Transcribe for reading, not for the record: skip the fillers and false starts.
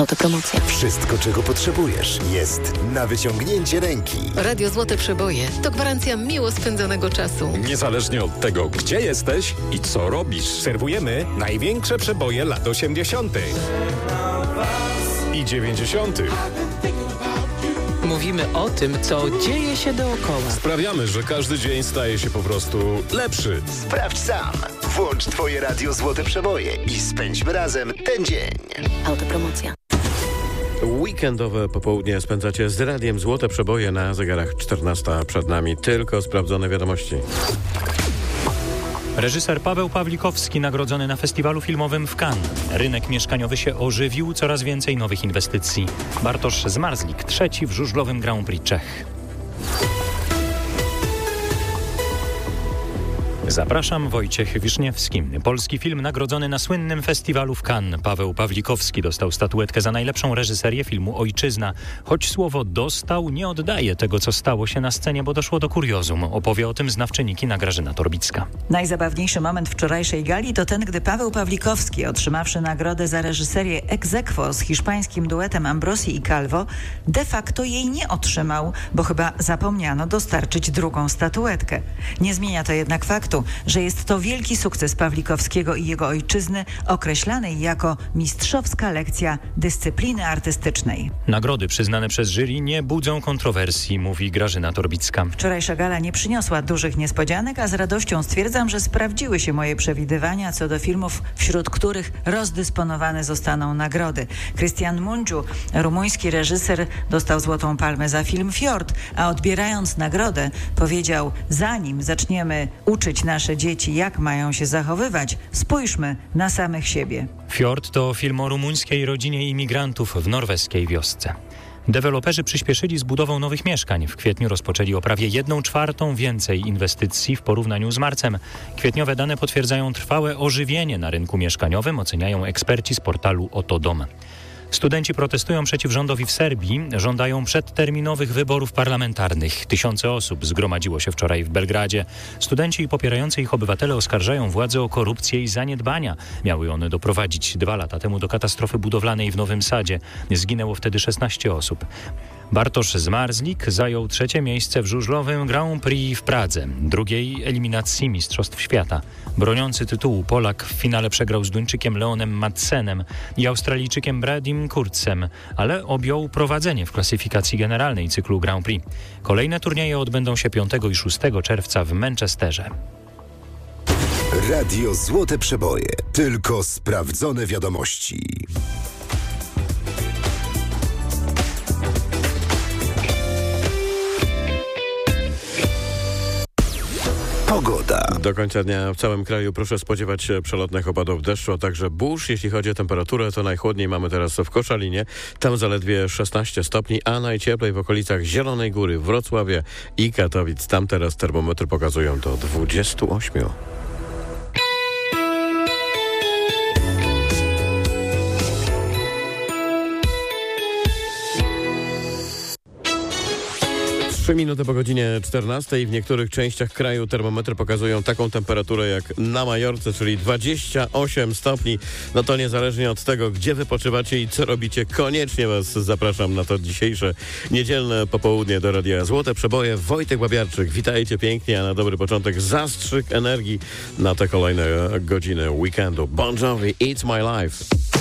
Autopromocja. Wszystko, czego potrzebujesz, jest na wyciągnięcie ręki. Radio Złote Przeboje to gwarancja miło spędzonego czasu. Niezależnie od tego, gdzie jesteś i co robisz. Serwujemy największe przeboje lat 80. i 90. Mówimy o tym, co dzieje się dookoła. Sprawiamy, że każdy dzień staje się po prostu lepszy. Sprawdź sam. Włącz Twoje Radio Złote Przeboje i spędźmy razem ten dzień. Autopromocja. Weekendowe popołudnie spędzacie z Radiem Złote Przeboje, na zegarach 14. Przed nami tylko sprawdzone wiadomości. Reżyser Paweł Pawlikowski nagrodzony na festiwalu filmowym w Cannes. Rynek mieszkaniowy się ożywił, coraz więcej nowych inwestycji. Bartosz Zmarzlik, trzeci w żużlowym Grand Prix Czech. Zapraszam, Wojciech Wiszniewski. Polski film nagrodzony na słynnym festiwalu w Cannes. Paweł Pawlikowski dostał statuetkę za najlepszą reżyserię filmu Ojczyzna. Choć słowo dostał nie oddaje tego, co stało się na scenie, bo doszło do kuriozum. Opowie o tym znawczyni kina Grażyna Torbicka. Najzabawniejszy moment wczorajszej gali to ten, gdy Paweł Pawlikowski, otrzymawszy nagrodę za reżyserię ex aequo z hiszpańskim duetem Ambrosi i Calvo, de facto jej nie otrzymał, bo chyba zapomniano dostarczyć drugą statuetkę. Nie zmienia to jednak faktu, że jest to wielki sukces Pawlikowskiego i jego ojczyzny, określanej jako mistrzowska lekcja dyscypliny artystycznej. Nagrody przyznane przez jury nie budzą kontrowersji, mówi Grażyna Torbicka. Wczorajsza gala nie przyniosła dużych niespodzianek, a z radością stwierdzam, że sprawdziły się moje przewidywania co do filmów, wśród których rozdysponowane zostaną nagrody. Cristian Mungiu, rumuński reżyser, dostał Złotą Palmę za film Fjord, a odbierając nagrodę powiedział: zanim zaczniemy uczyć nasze dzieci, jak mają się zachowywać, spójrzmy na samych siebie. Fjord to film o rumuńskiej rodzinie imigrantów w norweskiej wiosce. Deweloperzy przyspieszyli z budową nowych mieszkań. W kwietniu rozpoczęli o prawie 1/4 więcej inwestycji w porównaniu z marcem. Kwietniowe dane potwierdzają trwałe ożywienie na rynku mieszkaniowym, oceniają eksperci z portalu Oto Dom. Studenci protestują przeciw rządowi w Serbii, żądają przedterminowych wyborów parlamentarnych. Tysiące osób zgromadziło się wczoraj w Belgradzie. Studenci i popierający ich obywatele oskarżają władze o korupcję i zaniedbania. Miały one doprowadzić 2 lata temu do katastrofy budowlanej w Nowym Sadzie. Zginęło wtedy 16 osób. Bartosz Zmarzlik zajął 3. miejsce w żużlowym Grand Prix w Pradze, drugiej eliminacji Mistrzostw Świata. Broniący tytułu Polak w finale przegrał z Duńczykiem Leonem Madsenem i Australijczykiem Bradim Kurtzem, ale objął prowadzenie w klasyfikacji generalnej cyklu Grand Prix. Kolejne turnieje odbędą się 5 i 6 czerwca w Manchesterze. Radio Złote Przeboje. Tylko sprawdzone wiadomości. Pogoda. Do końca dnia w całym kraju proszę spodziewać się przelotnych opadów deszczu, a także burz. Jeśli chodzi o temperaturę, to najchłodniej mamy teraz w Koszalinie. Tam zaledwie 16 stopni, a najcieplej w okolicach Zielonej Góry, Wrocławia i Katowic. Tam teraz termometry pokazują do 28. Trzy minuty po godzinie 14. W niektórych częściach kraju termometry pokazują taką temperaturę jak na Majorce, czyli 28 stopni. No to niezależnie od tego, gdzie wypoczywacie i co robicie, koniecznie Was zapraszam na to dzisiejsze niedzielne popołudnie do Radia Złote Przeboje. Wojtek Babiarczyk, witajcie pięknie, a na dobry początek zastrzyk energii na te kolejne godziny weekendu. Bon Jovi, It's My Life.